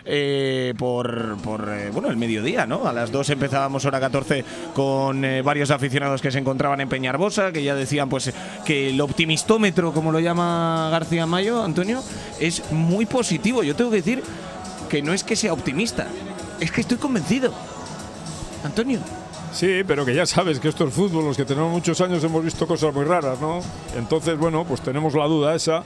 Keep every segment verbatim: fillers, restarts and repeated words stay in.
eh, por, por eh, bueno, el mediodía, ¿no? A las dos empezábamos hora catorce con eh, varios aficionados que se encontraban en Peñarbosa, que ya decían pues que el optimistómetro, como lo llama García Mayo, Antonio, es muy positivo. Yo tengo que decir que no es que sea optimista, es que estoy convencido. Antonio. Sí, pero que ya sabes que esto es fútbol, los que tenemos muchos años hemos visto cosas muy raras, ¿no? Entonces, bueno, pues tenemos la duda esa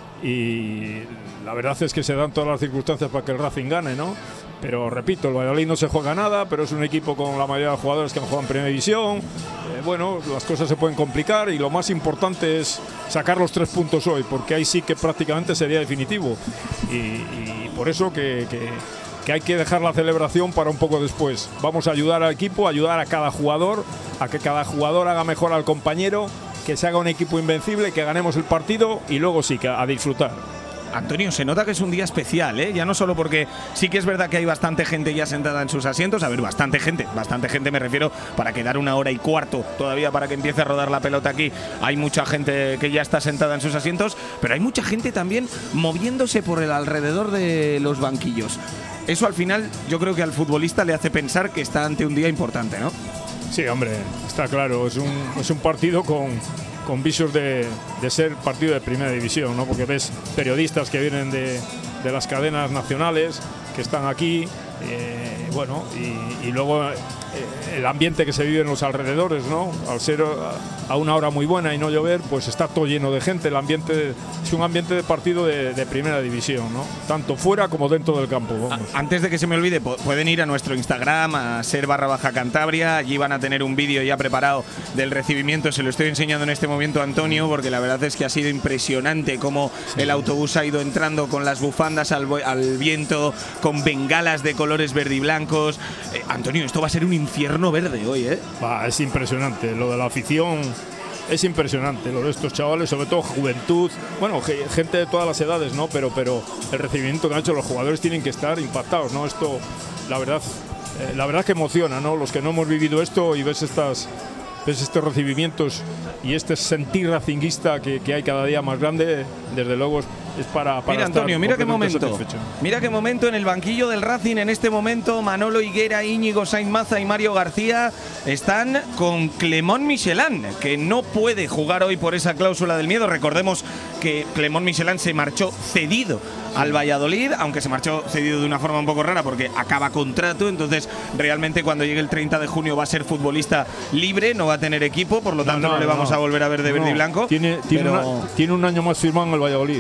y la verdad es que se dan todas las circunstancias para que el Racing gane, ¿no? Pero repito, el Valladolid no se juega nada, pero es un equipo con la mayoría de jugadores que han jugado en Primera División. Eh, bueno, las cosas se pueden complicar y lo más importante es sacar los tres puntos hoy, porque ahí sí que prácticamente sería definitivo. Y, y por eso que... que que hay que dejar la celebración para un poco después. Vamos a ayudar al equipo, ayudar a cada jugador, a que cada jugador haga mejor al compañero, que se haga un equipo invencible, que ganemos el partido y luego sí que a disfrutar. Antonio, se nota que es un día especial, ¿eh? Ya no solo porque sí que es verdad que hay bastante gente ya sentada en sus asientos, a ver, bastante gente, bastante gente me refiero, para quedar una hora y cuarto todavía para que empiece a rodar la pelota aquí, hay mucha gente que ya está sentada en sus asientos, pero hay mucha gente también moviéndose por el alrededor de los banquillos. Eso al final yo creo que al futbolista le hace pensar que está ante un día importante, ¿no? Sí, hombre, está claro, es un, es un partido con... con visos de, de ser partido de Primera División, ¿no? Porque ves periodistas que vienen de, de las cadenas nacionales, que están aquí, eh, bueno, y, y luego eh, el ambiente que se vive en los alrededores, ¿no? Al ser a, a una hora muy buena y no llover, pues está todo lleno de gente, el ambiente es un ambiente de partido de, de Primera División, ¿no? Tanto fuera como dentro del campo, vamos. Antes de que se me olvide, pueden ir a nuestro Instagram, a ser barra baja Cantabria, allí van a tener un vídeo ya preparado del recibimiento, se lo estoy enseñando en este momento a Antonio, porque la verdad es que ha sido impresionante cómo sí. El autobús ha ido entrando con las bufandas al, al viento, con bengalas de colores verde y blancos. Eh, Antonio, esto va a ser un infierno verde hoy, ¿eh? Va, es impresionante, lo de la afición es impresionante, lo de estos chavales, sobre todo juventud, bueno, gente de todas las edades, ¿no? Pero, pero el recibimiento que han hecho los jugadores tienen que estar impactados, ¿no? Esto, la verdad, eh, la verdad que emociona, ¿no? Los que no hemos vivido esto y ves estas... ves estos recibimientos y este sentir racinguista que, que hay cada día más grande, desde luego es, es para, para mira Antonio, mira qué momento satisfecho. Mira qué momento en el banquillo del Racing en este momento. Manolo Higuera, Íñigo Sainz Maza y Mario García están con Clément Michelin, que no puede jugar hoy por esa cláusula del miedo. Recordemos que Clément Michelin se marchó cedido al Valladolid, aunque se marchó cedido de una forma un poco rara porque acaba contrato, entonces realmente cuando llegue el treinta de junio va a ser futbolista libre, no va a tener equipo, por lo tanto no, no, no le vamos no. a volver a ver de verde no. y blanco. Tiene, tiene, pero... una, tiene un año más firmado en el Valladolid.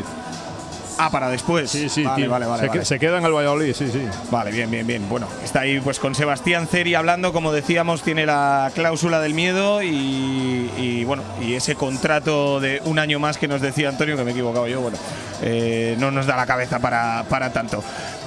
Ah, para después. Sí, sí, vale, tío. vale, vale, se, vale. se queda en el Valladolid, sí, sí. Vale, bien, bien, bien. Bueno, está ahí pues con Sebastián Ceri hablando, como decíamos, tiene la cláusula del miedo y, y bueno, y ese contrato de un año más que nos decía Antonio, que me he equivocado yo, bueno, eh, no nos da la cabeza para, para tanto.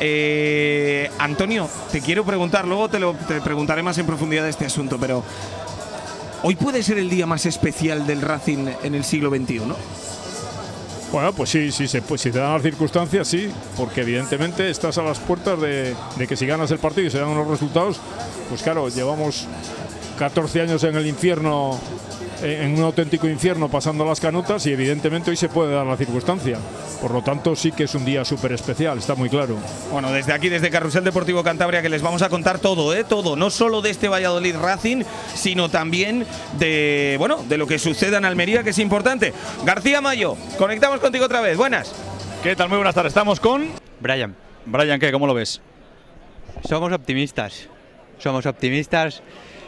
Eh, Antonio, te quiero preguntar, luego te, lo, te preguntaré más en profundidad de este asunto, pero ¿hoy puede ser el día más especial del Racing en el siglo veintiuno? Bueno, pues sí, sí, se, pues si te dan las circunstancias, sí, porque evidentemente estás a las puertas de, de que si ganas el partido y se dan los resultados, pues claro, llevamos catorce años en el infierno, en un auténtico infierno pasando las canutas y evidentemente hoy se puede dar la circunstancia. Por lo tanto, sí que es un día súper especial, está muy claro. Bueno, desde aquí, desde Carrusel Deportivo Cantabria, que les vamos a contar todo, ¿eh? Todo, no solo de este Valladolid Racing, sino también de, bueno, de lo que suceda en Almería, que es importante. García Mayo, conectamos contigo otra vez, buenas. ¿Qué tal? Muy buenas tardes, estamos con… Brian. Brian, ¿qué? ¿Cómo lo ves? Somos optimistas, somos optimistas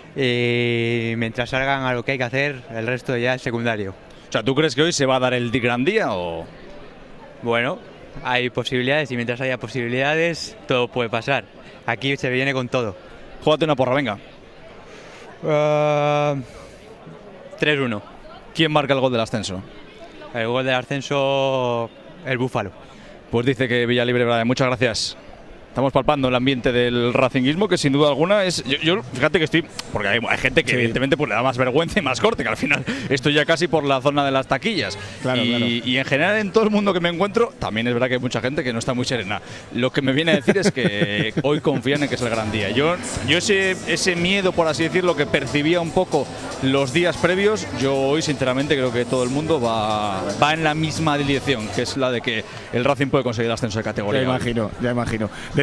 y mientras salgan a lo que hay que hacer, el resto ya es secundario. O sea, ¿tú crees que hoy se va a dar el gran día o...? Bueno, hay posibilidades y mientras haya posibilidades todo puede pasar. Aquí se viene con todo. Júgate una porra, venga. Uh, tres uno. ¿Quién marca el gol del ascenso? El gol del ascenso, el Búfalo. Pues dice que Villalibre, Brian. Muchas gracias. Estamos palpando el ambiente del racinguismo, que sin duda alguna es… Yo, yo fíjate que estoy… Porque hay, hay gente que sí. evidentemente pues, le da más vergüenza y más corte, que al final estoy ya casi por la zona de las taquillas. Claro, y, claro. y en general en todo el mundo que me encuentro, también es verdad que hay mucha gente que no está muy serena. Lo que me viene a decir es que hoy confían en que es el gran día. Yo, yo ese, ese miedo, por así decirlo, que percibía un poco los días previos, yo hoy sinceramente creo que todo el mundo va, va en la misma dirección, que es la de que el Racing puede conseguir el ascenso de categoría. Ya imagino, ya imagino.